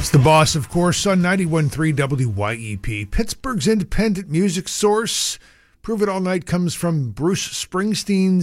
It's the boss, of course, on 91.3 WYEP, Pittsburgh's independent music source. Prove It All Night comes from Bruce Springsteen's